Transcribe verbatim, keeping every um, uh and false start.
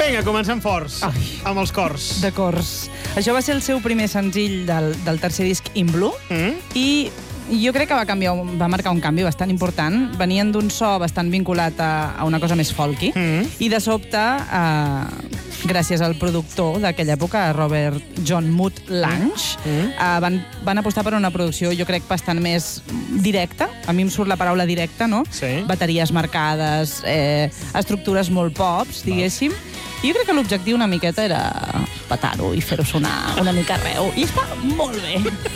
Vinga, comencem forts, Ai. amb els cors. De cors. Això va ser el seu primer senzill del, del tercer disc In Blue, Mm? i jo crec que va, canviar, va marcar un canvi bastant important. Venien d'un so bastant vinculat a, a una cosa més folky, Mm. i de sobte, eh, gràcies al productor d'aquella època, Robert John Mood Lange, Mm. eh, van, van apostar per una producció, jo crec, bastant més directa. A mi em surt la paraula directa, no? Sí. Bateries marcades, eh, estructures molt pops, diguéssim. I jo crec que l'objectiu una miqueta era petar-ho i fer-ho sonar una mica arreu. I està molt bé.